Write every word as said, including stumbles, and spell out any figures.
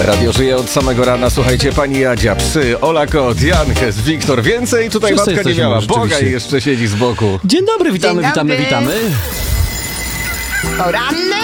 Radio żyje od samego rana. Słuchajcie, pani Jadzia, psy, Ola Kot, Jankes, Wiktor. Więcej tutaj Wszyscy matka nie jesteśmy, miała. rzeczywiście. Bogaj jeszcze siedzi z boku. Dzień dobry, witamy, Dzień witamy, dobry. witamy. Poranny